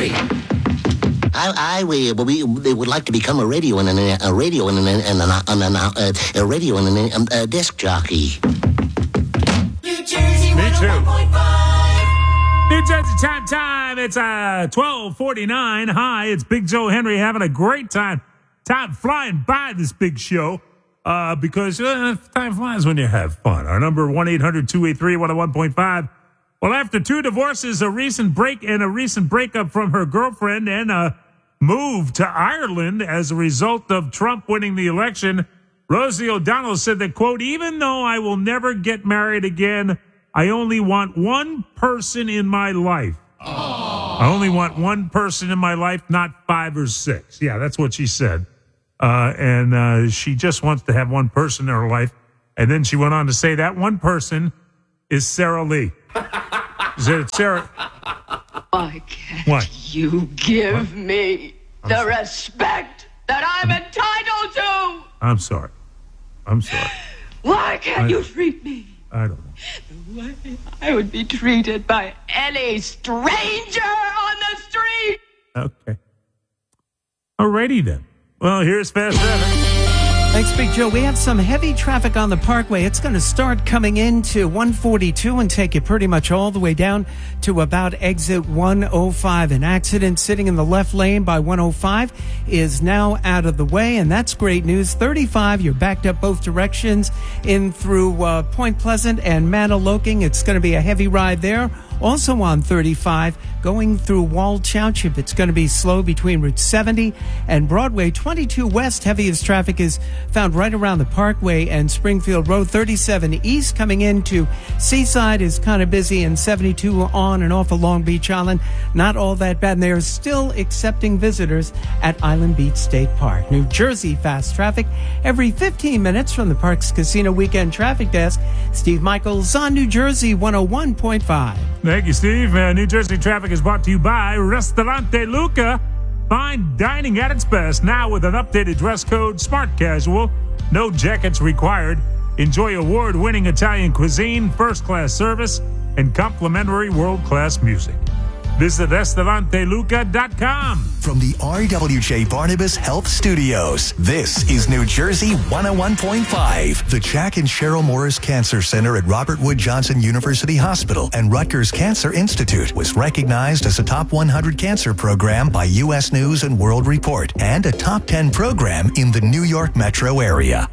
Henry. We would like to become a radio and a disc jockey. New Jersey 101.5. New Jersey time. It's 12:49. Hi, it's Big Joe Henry having a great time. Time flying by this big show because time flies when you have fun. Our number 1-800-283-101.5. Well, after 2 divorces, a recent breakup from her girlfriend, and a move to Ireland as a result of Trump winning the election, Rosie O'Donnell said that, quote, even though I will never get married again, I only want one person in my life. Aww. I only want one person in my life, not 5 or 6. Yeah, that's what she said. And she just wants to have one person in her life. And then she went on to say that one person is Sarah Lee. Is it Sarah? Why can't you give me the respect that I'm entitled to? I'm sorry. Why can't you treat me I don't know. the way I would be treated by any stranger on the street? Okay. Alrighty then. Well, here's Fast Traffic. Thanks, Big Joe. We have some heavy traffic on the Parkway. It's going to start coming into 142 and take you pretty much all the way down to about exit 105. An accident sitting in the left lane by 105 is now out of the way, and that's great news. 35, you're backed up both directions in through Point Pleasant and Mantoloking. It's going to be a heavy ride there. Also on 35, going through Wall Township, it's going to be slow between Route 70 and Broadway. 22 West, heaviest traffic is found right around the Parkway and Springfield Road. 37 East coming into Seaside is kind of busy, and 72 on and off of Long Beach Island, not all that bad. And they are still accepting visitors at Island Beach State Park. New Jersey fast traffic every 15 minutes from the Parks Casino Weekend Traffic Desk. Steve Michaels on New Jersey 101.5. Thank you, Steve. New Jersey traffic is brought to you by Ristorante Luca. Fine dining at its best. Now with an updated dress code, smart casual, no jackets required. Enjoy award-winning Italian cuisine, first-class service, and complimentary world-class music. Visit RistoranteLuca.com. From the RWJ Barnabas Health Studios, this is New Jersey 101.5. The Jack and Cheryl Morris Cancer Center at Robert Wood Johnson University Hospital and Rutgers Cancer Institute was recognized as a top 100 cancer program by U.S. News and World Report and a top 10 program in the New York metro area.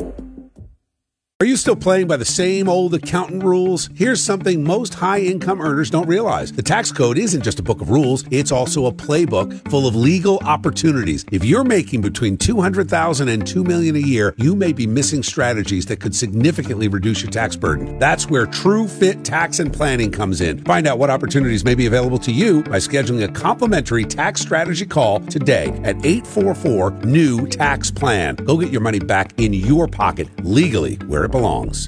Are you still playing by the same old accountant rules? Here's something most high-income earners don't realize. The tax code isn't just a book of rules. It's also a playbook full of legal opportunities. If you're making between $200,000 and $2 million a year, you may be missing strategies that could significantly reduce your tax burden. That's where True Fit Tax and Planning comes in. Find out what opportunities may be available to you by scheduling a complimentary tax strategy call today at 844-NEW-TAX-PLAN. Go get your money back in your pocket legally where it belongs.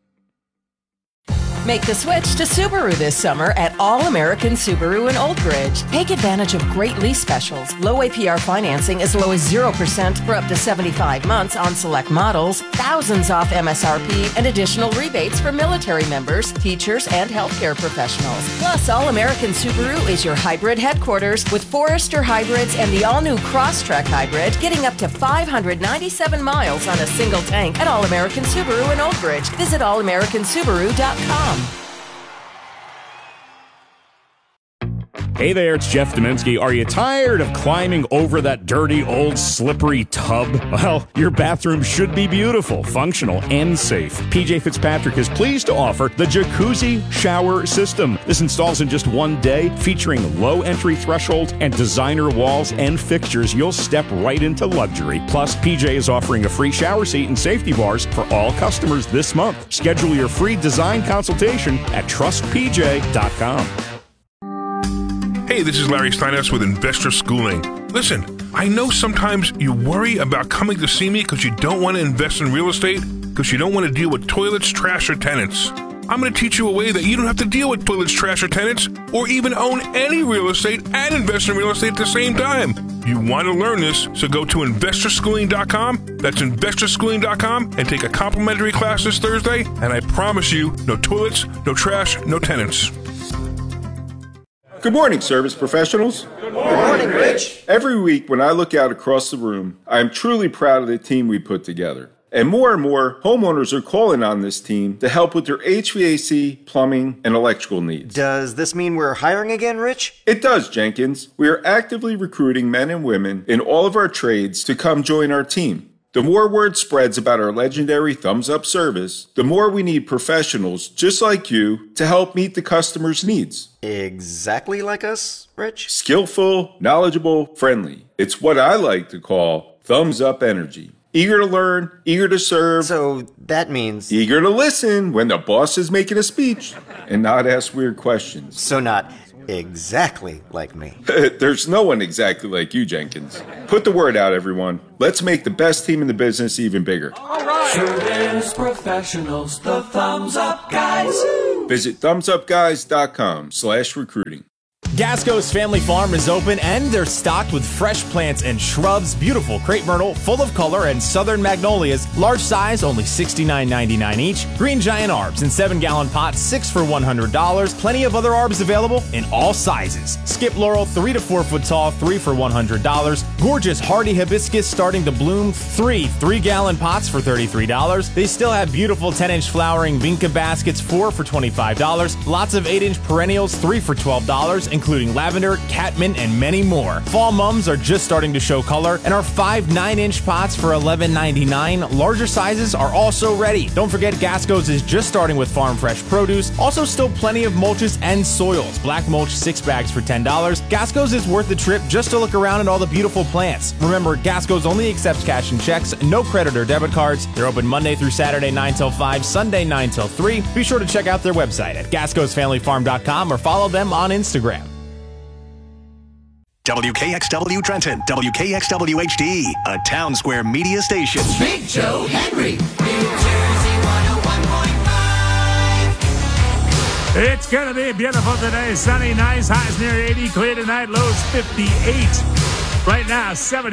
Make the switch to Subaru this summer at All American Subaru in Old Bridge. Take advantage of great lease specials, low APR financing as low as 0% for up to 75 months on select models, thousands off MSRP, and additional rebates for military members, teachers, and healthcare professionals. Plus, All American Subaru is your hybrid headquarters with Forester hybrids and the all-new Crosstrek hybrid, getting up to 597 miles on a single tank at All American Subaru in Old Bridge. Visit allamericansubaru.com. Hey there, it's Jeff Domensky. Are you tired of climbing over that dirty, old, slippery tub? Well, your bathroom should be beautiful, functional, and safe. PJ Fitzpatrick is pleased to offer the Jacuzzi Shower System. This installs in just one day, featuring low entry threshold and designer walls and fixtures. You'll step right into luxury. Plus, PJ is offering a free shower seat and safety bars for all customers this month. Schedule your free design consultation at trustpj.com. Hey, this is Larry Steinhaus with Investor Schooling. Listen, I know sometimes you worry about coming to see me because you don't want to invest in real estate, because you don't want to deal with toilets, trash, or tenants. I'm going to teach you a way that you don't have to deal with toilets, trash, or tenants, or even own any real estate and invest in real estate at the same time. You want to learn this, so go to investorschooling.com. That's investorschooling.com and take a complimentary class this Thursday, and I promise you, no toilets, no trash, no tenants. Good morning, service professionals. Good morning, Rich. Every week when I look out across the room, I am truly proud of the team we put together. And more homeowners are calling on this team to help with their HVAC, plumbing, and electrical needs. Does this mean we're hiring again, Rich? It does, Jenkins. We are actively recruiting men and women in all of our trades to come join our team. The more word spreads about our legendary Thumbs Up service, the more we need professionals just like you to help meet the customer's needs. Exactly like us, Rich? Skillful, knowledgeable, friendly. It's what I like to call Thumbs Up energy. Eager to learn, eager to serve. So that means... eager to listen when the boss is making a speech and not ask weird questions. So not exactly like me. There's no one exactly like you, Jenkins. Put the word out, everyone. Let's make the best team in the business even bigger. All right. Service professionals, the Thumbs Up Guys. Visit thumbsupguys.com/recruiting. Gasco's Family Farm is open and they're stocked with fresh plants and shrubs, beautiful crepe myrtle, full of color, and southern magnolias, large size, only $69.99 each. Green giant arbs in 7-gallon pots, 6 for $100. Plenty of other arbs available in all sizes. Skip laurel, 3 to 4 foot tall, 3 for $100. Gorgeous hardy hibiscus starting to bloom, 3-gallon pots for $33. They still have beautiful 10-inch flowering vinca baskets, 4 for $25. Lots of 8-inch perennials, 3 for $12, including lavender, catmint, and many more. Fall mums are just starting to show color, and our 5 9-inch pots for $11.99. Larger sizes are also ready. Don't forget Gasco's is just starting with farm fresh produce. Also still plenty of mulches and soils. Black mulch 6 bags for $10. Gasco's is worth the trip just to look around at all the beautiful plants. Remember, Gasco's only accepts cash and checks, no credit or debit cards. They're open Monday through Saturday 9 till 5, Sunday 9 till 3. Be sure to check out their website at gascosfamilyfarm.com or follow them on Instagram. WKXW Trenton, WKXW HD, a Town Square media station. Big Joe Henry, New Jersey 101.5. It's going to be beautiful today. Sunny, nice, highs near 80. Clear tonight, lows 58. Right now, 70.